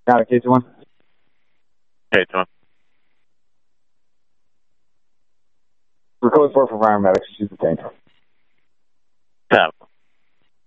Got it, Casey one. Hey, Tom. We're code 4 for paramedics. She's the tank. Yeah,